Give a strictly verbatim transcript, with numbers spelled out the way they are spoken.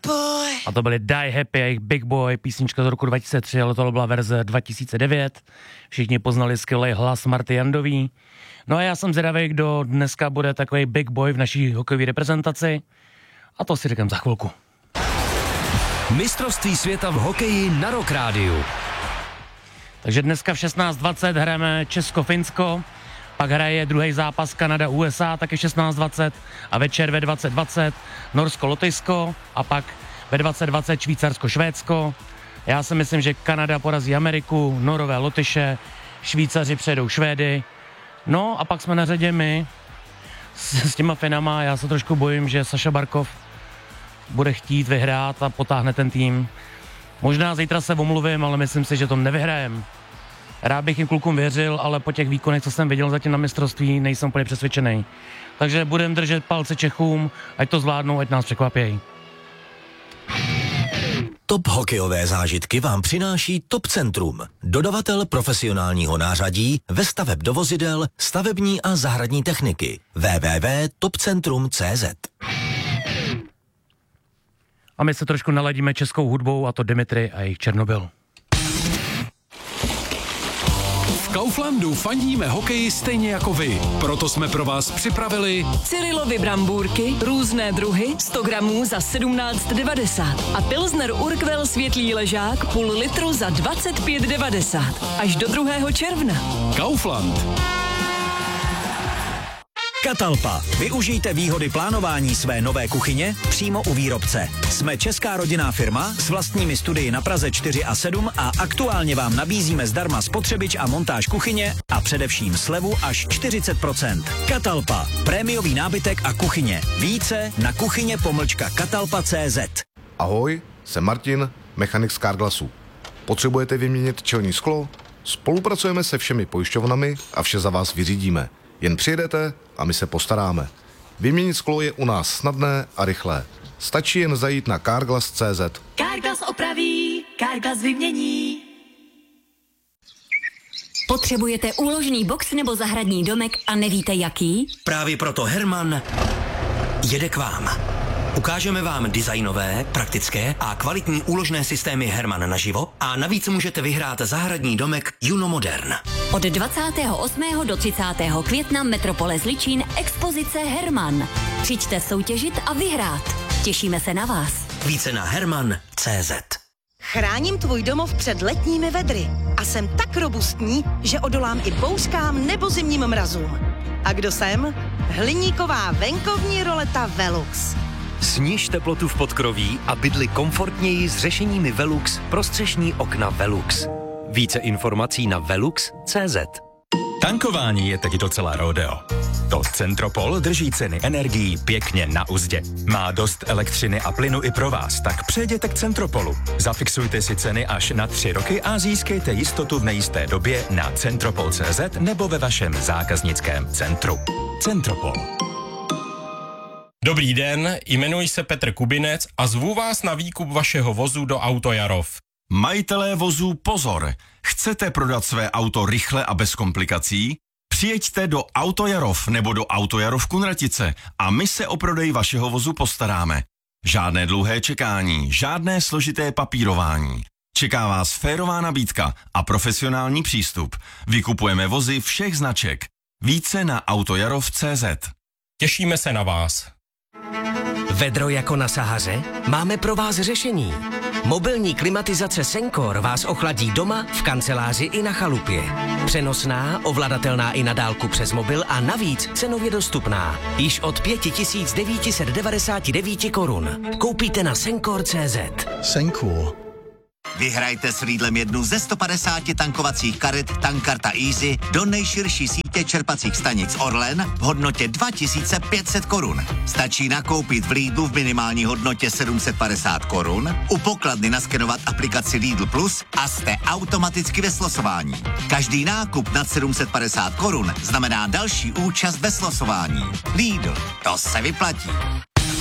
boy. A to byly Die Happy, jejich Big Boy, písnička z roku dva tisíce tři, ale to byla verze dva tisíce devět. Všichni poznali skvělý hlas Marty Jandový. No a já jsem zvědavý, kdo dneska bude takový Big Boy v naší hokejové reprezentaci. A to si říkám za chvilku. Mistrovství světa v hokeji na Rock Rádiu. Takže dneska v šestnáct dvacet hrajeme Česko-Finsko, pak hraje druhý zápas Kanada-U S A, taky šestnáct dvacet a večer ve dvacet dvacet Norsko-Lotyšsko a pak ve dvacet dvacet Švýcarsko-Švédsko. Já si myslím, že Kanada porazí Ameriku, Norové Lotyše, Švýcaři přejdou Švédy. No a pak jsme na řadě my s, s těma Finama. Já se trošku bojím, že Saša Barkov bude chtít vyhrát a potáhne ten tým. Možná zítra se omluvím, ale myslím si, že to nevyhrajem. Rád bych jim klukům věřil, ale po těch výkonech, co jsem viděl zatím na mistrovství, nejsem úplně přesvědčený. Takže budeme držet palce Čechům, ať to zvládnou, ať nás překvapějí. Top hokejové zážitky vám přináší Top Centrum, dodavatel profesionálního nářadí ve staveb do vozidel, stavební a zahradní techniky. w w w tečka top centrum tečka c z. A my se trošku naladíme českou hudbou, a to Dimitri a jejich Černobyl. V Kauflandu fandíme hokeji stejně jako vy. Proto jsme pro vás připravili Cyrilovy brambůrky, různé druhy, sto gramů za sedmnáct devadesát a Pilsner Urquell světlý ležák půl litru za dvacet pět devadesát. Až do druhého června. Kaufland. Catalpa. Využijte výhody plánování své nové kuchyně přímo u výrobce. Jsme česká rodinná firma s vlastními studii na Praze čtyři a sedm a aktuálně vám nabízíme zdarma spotřebič a montáž kuchyně a především slevu až čtyřicet procent. Catalpa. Prémiový nábytek a kuchyně. Více na kuchyně pomlčka catalpa tečka cé zet. Ahoj, jsem Martin, mechanik z Carglassu. Potřebujete vyměnit čelní sklo? Spolupracujeme se všemi pojišťovnami a vše za vás vyřídíme. Jen přijedete a my se postaráme. Vyměnit sklo je u nás snadné a rychlé. Stačí jen zajít na carglass tečka cé zet. Carglass opraví, Carglass vymění. Potřebujete úložný box nebo zahradní domek a nevíte jaký? Právě proto Herman jede k vám. Ukážeme vám designové, praktické a kvalitní úložné systémy Herman naživo a navíc můžete vyhrát zahradní domek Juno Modern. Od dvacátého osmého do třicátého května Metropole Zličín expozice Herman. Přijďte soutěžit a vyhrát. Těšíme se na vás. Více na herman tečka cé zet. Chráním tvůj domov před letními vedry a jsem tak robustní, že odolám i bouřkám nebo zimním mrazům. A kdo jsem? Hliníková venkovní roleta Velux. Sniž teplotu v podkroví a bydli komfortněji s řešeními Velux pro střešní okna Velux. Více informací na velux tečka cé zet. Tankování je teď docela rodeo. To Centropol drží ceny energií pěkně na uzdě. Má dost elektřiny a plynu i pro vás, tak přejděte k Centropolu. Zafixujte si ceny až na tři roky a získejte jistotu v nejisté době na centropol tečka cé zet nebo ve vašem zákaznickém centru. Centropol. Dobrý den, jmenuji se Petr Kubinec a zvu vás na výkup vašeho vozu do Autojarov. Majitelé vozů pozor! Chcete prodat své auto rychle a bez komplikací? Přijeďte do Autojarov nebo do Autojarov Kunratice a my se o prodej vašeho vozu postaráme. Žádné dlouhé čekání, žádné složité papírování. Čeká vás férová nabídka a profesionální přístup. Vykupujeme vozy všech značek. Více na autojarov tečka cé zet. Těšíme se na vás. Vedro jako na Sahaře? Máme pro vás řešení. Mobilní klimatizace Sencor vás ochladí doma, v kanceláři i na chalupě. Přenosná, ovladatelná i na dálku přes mobil a navíc cenově dostupná. Již od pět tisíc devět set devadesát devět korun. Koupíte na sencor tečka cé zet. Sencor. Vyhrajte s Lidlem jednu ze sto padesáti tankovacích karet Tankkarta Easy do nejširší sítě čerpacích stanic Orlen v hodnotě dva tisíce pět set korun. Stačí nakoupit v Lidlu v minimální hodnotě sedm set padesát korun, u pokladny naskenovat aplikaci Lidl Plus a jste automaticky ve slosování. Každý nákup nad sedm set padesát korun znamená další účast ve slosování. Lidl, to se vyplatí.